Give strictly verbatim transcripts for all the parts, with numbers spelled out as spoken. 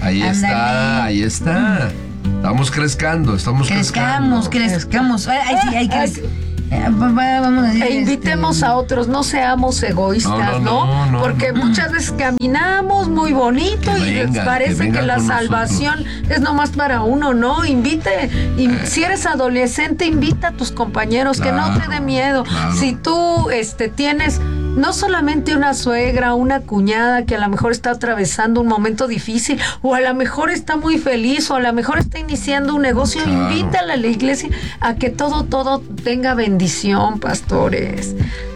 Ahí Ándale. está, ahí está. Estamos crezcando, estamos Crezcamos, crezcando. crezcamos. Ay, sí, hay que... Eh, Vamos a decir, E invitemos este... a otros, no seamos egoístas, No, no, ¿no? no, no, Porque no. muchas veces caminamos muy bonito Que y les vengan, parece que que, vengan la con salvación es nomás para uno, ¿no? Invite, y si eres adolescente, invita a tus compañeros, que no te Claro, dé miedo. claro. Si tú este, tienes no solamente una suegra, una cuñada que a lo mejor está atravesando un momento difícil, o a lo mejor está muy feliz, o a lo mejor está iniciando un negocio, Claro. invítala a la iglesia a que todo, todo tenga bendición, pastores.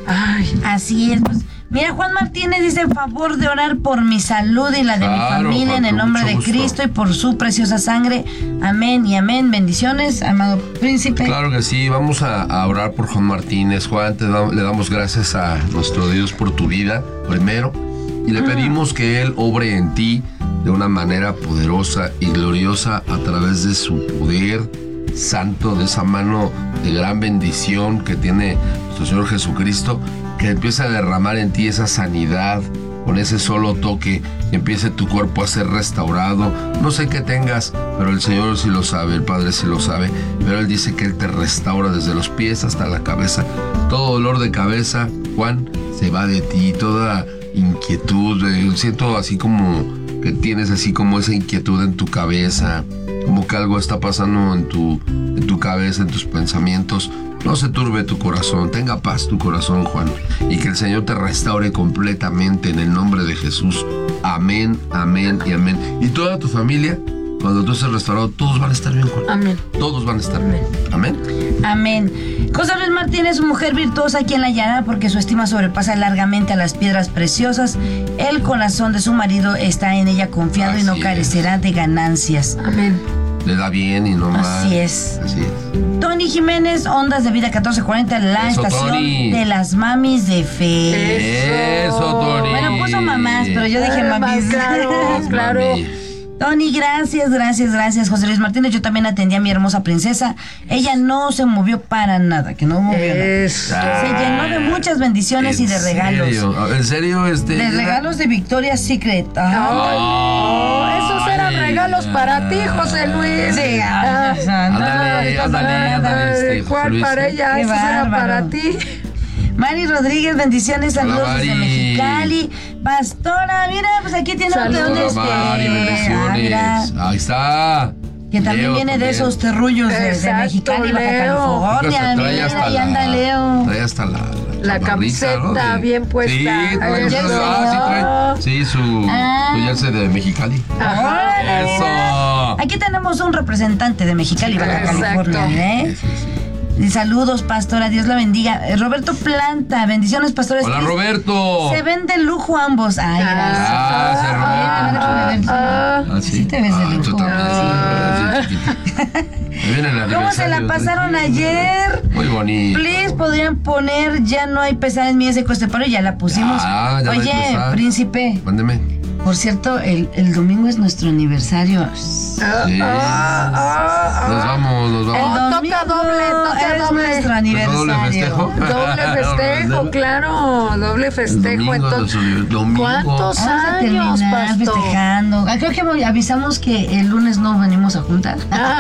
Ay, Así es, pues. Mira, Juan Martínez dice, favor de orar por mi salud y la de Claro, mi familia Juan, en el con nombre mucho de gusto. Cristo y por su preciosa sangre. Amén y amén. Bendiciones, amado príncipe. Claro que sí, vamos a, a orar por Juan Martínez. Juan, te da- le damos gracias a nuestro Dios por tu vida, primero, y le pedimos que Él obre en ti de una manera poderosa y gloriosa a través de su poder santo, de esa mano de gran bendición que tiene nuestro Señor Jesucristo, que empiece a derramar en ti esa sanidad. Con ese solo toque empiece tu cuerpo a ser restaurado. No sé qué tengas, pero el Señor sí lo sabe, el Padre sí lo sabe. Pero Él dice que Él te restaura desde los pies hasta la cabeza. Todo dolor de cabeza, Juan, se va de ti. Toda inquietud, eh, siento así como que tienes así como esa inquietud en tu cabeza, como que algo está pasando en tu, en tu cabeza, en tus pensamientos. No se turbe tu corazón, tenga paz tu corazón, Juan, y que el Señor te restaure completamente en el nombre de Jesús. Amén, amén y amén. Y toda tu familia, cuando tú estés restaurado, todos van a estar bien, Juan. amén. Todos van a estar bien. Amén. Amén. José Luis Martínez, su mujer virtuosa, quien la hallará porque su estima sobrepasa largamente a las piedras preciosas. El corazón de su marido está en ella confiado y no Así carecerá de ganancias. Amén. Le da bien y no mal. Así es. Así es. Tony Jiménez, Ondas de Vida catorce cuarenta, la Eso, estación Tony. de las mamis de fe. Eso, Tony. Bueno, puso mamás, pero yo dije Ah, mamis. claro, claro. Mami. Tony, gracias, gracias, gracias. José Luis Martínez, yo también atendí a mi hermosa princesa. Ella no se movió para nada, que no movió nada. Eso. Se llenó de muchas bendiciones y de ¿En regalos. serio? ¿En serio? Este, De regalos de Victoria's Secret. Ah. Oh, esos eran regalos para ti, José Luis. Sí, Ah, Ándale, ah, ándale, ándale, este, José ¿Cuál Luis? para ella? Qué Esos eran bárbaro. para ti. Mari Rodríguez, bendiciones, saludos Hola, desde Mari. Mexicali. Pastora, mira, pues aquí tiene Saludos. de dónde es Hola, que- Mari, Ah, mira, bendiciones. Ahí está. que también Leo viene de también. esos terrullos de, de Exacto, Mexicali, Baja Leo. California. Trae Mira, hasta ahí la- anda Leo. Trae hasta la, La chamarrita, camiseta ¿no? De- bien puesta. Sí, trae, Eso. ah, sí, trae. Sí, su, Ah. su jersey de Mexicali. Órale, Eso. mira. Aquí tenemos un representante de Mexicali, Baja Exacto. California, ¿eh? Y saludos, pastora, Dios la bendiga. Eh, Roberto Planta, bendiciones, pastores. Hola, Roberto. Se ven de lujo ambos. Ay, gracias. Gracias, Roberto. Ah, Ah, Sí te ves de Ah, tú lujo. también, sí, Ah. sí, chiquita. Ahí viene el ¿Cómo se la aniversario, pasaron sí. ayer? Muy bonito. Please, podrían poner Ya no hay pesares mías de coste, pero ya la pusimos. Ya, ya no hay Oye, pesar. príncipe, Mándeme. por cierto, el, el domingo es nuestro aniversario. Sí. ah, ah, Nos vamos, nos El vamos. toca domingo doble, toca es doble. nuestro ¿Doble aniversario. festejo? Doble festejo, claro, doble El festejo. domingo, Entonces, el domingo. ¿cuántos Vamos a años, terminar pastor? festejando. Ah, creo que voy- avisamos que el lunes no venimos a juntar.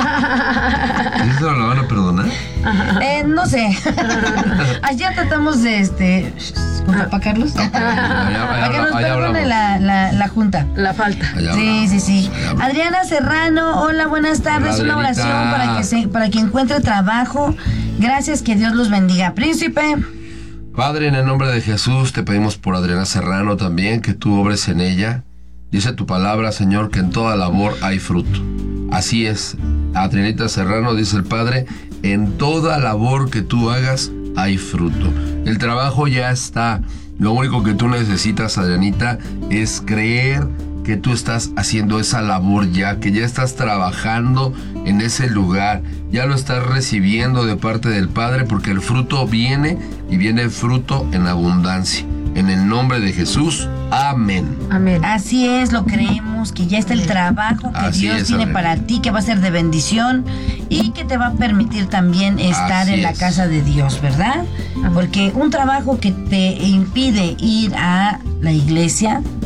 ¿Y eso lo van a perdonar? Eh, no sé. Ayer tratamos de este con papá Carlos Allá- allá para que habla- nos allá perdone hablamos. la, la, la junta. La falta. Allá Sí, hablamos. sí, sí. Allá hablamos. Adriana Serrano, hola, buenas tardes. Hola, Una oración Adrianita. para que se, para que encuentre trabajo. Gracias, que Dios los bendiga. Príncipe. Padre, en el nombre de Jesús, te pedimos por Adriana Serrano también, que tú obres en ella. Dice tu palabra, Señor, que en toda labor hay fruto. Así es, Adrianita Serrano, dice el Padre, en toda labor que tú hagas hay fruto. El trabajo ya está. Lo único que tú necesitas, Adrianita, es creer que tú estás haciendo esa labor ya, que ya estás trabajando en ese lugar, ya lo estás recibiendo de parte del Padre, porque el fruto viene y viene fruto en abundancia. En el nombre de Jesús, amén. Amén. Así es, lo creemos, que ya está el trabajo que Así Dios es, tiene Adriana. para ti, que va a ser de bendición y que te va a permitir también estar Así en la es. casa de Dios, ¿verdad? Porque un trabajo que te impide ir a la iglesia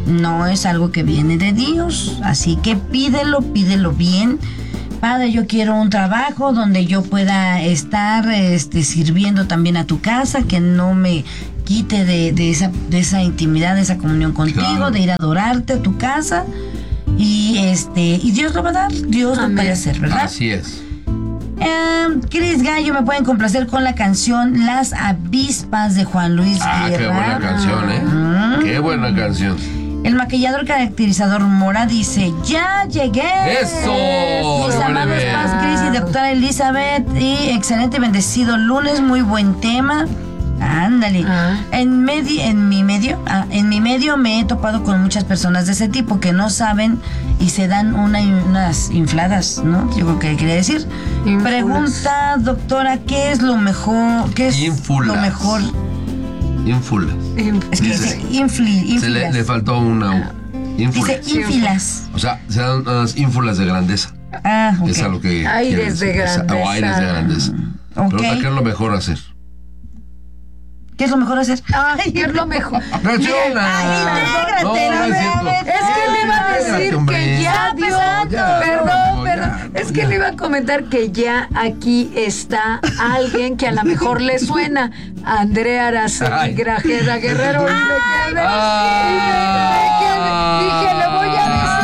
no es algo que viene de Dios. Así que pídelo, pídelo bien. Padre, yo quiero un trabajo donde yo pueda estar este, sirviendo también a tu casa, que no me quite de, de, esa, de esa intimidad, de esa comunión contigo, Claro. de ir a adorarte a tu casa. Y este y Dios lo va a dar, Dios lo puede hacer, ¿verdad? Así es. Eh, Cris Gallo, me pueden complacer con la canción Las Avispas de Juan Luis Ah, Guerra. qué buena canción, ¿eh? Mm. Qué buena canción. El maquillador caracterizador Mora dice, ya llegué. ¡Eso! Mis ¡Qué amados buena Paz, idea! Cris y doctora Elizabeth, y excelente bendecido lunes, muy buen tema. Ándale. Ah. En medio, en mi medio, ah, en mi medio me he topado con muchas personas de ese tipo que no saben y se dan una, unas infladas, ¿no? Yo creo que quería decir. Ínfulas. Pregunta, doctora, ¿qué es lo mejor? ¿Qué es Ínfulas. lo mejor? Ínfulas. Es que Dice- dice infli, Se le, ínfilas. le faltó una ínfula. Dice ínfilas. O sea, se dan unas ínfulas de grandeza. Ah, ok. Es a lo que. Aires quiere de decir. O sea, O aires de grandeza. Ok. Pregunta, ¿qué es lo mejor hacer? ¿Qué es lo mejor hacer? Ay, ¿qué es lo mejor? ¡Reacciona! Ay, intégrate, No, no es a ver, cierto. a ver. Es que le iba a Intégrate, decir hombre. que ya dio. Ya, Perdón, no, perdón. ya, Es no, que ya. le iba a comentar que ya aquí está alguien que a lo mejor le suena. Andrea Araceli Ay. Grajeda Guerrero. Y me quedé. y me quedé. Dije, le voy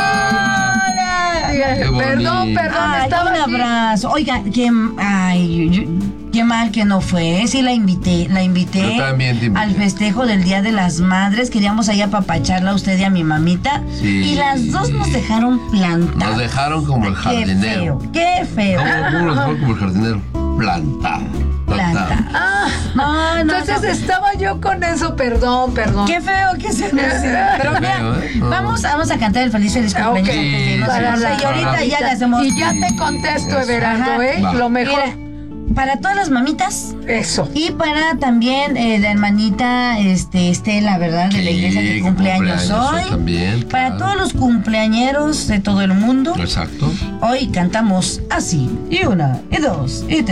a decir. Qué Dije, Perdón, bonito. perdón, Ay, estaba un aquí. abrazo. Oiga, qué, ay, yo- qué mal que no fue. Sí, la invité, la invité Yo también te invité. al festejo del Día de las Madres. Queríamos ahí apapacharla a usted y a mi mamita. Sí. Y las dos nos dejaron plantadas. Nos dejaron como el Qué jardinero. feo, qué feo. ¿Cómo, cómo nos dejó como el jardinero? Plantado. Plantado. Planta. Ah, No, no, entonces no. estaba yo con eso, perdón, perdón. Qué feo que se nos... Pero Qué mira, feo, ¿eh? No. vamos, vamos a cantar el feliz feliz Ah, cumpleaños. ok. antes de irnos a Sí, casa. sí, Y ahorita sí. ya le hacemos... Y ya te contesto, Everardo, Ajá. ¿eh? Va. Lo mejor. Mira, para todas las mamitas Eso. y para también eh, la hermanita este, Estela, ¿verdad? De la Sí, iglesia que que cumpleaños cumpleaños hoy. hoy también, Para claro. todos los cumpleañeros de todo el mundo. Exacto. Hoy cantamos así. Y una, y dos, y tres.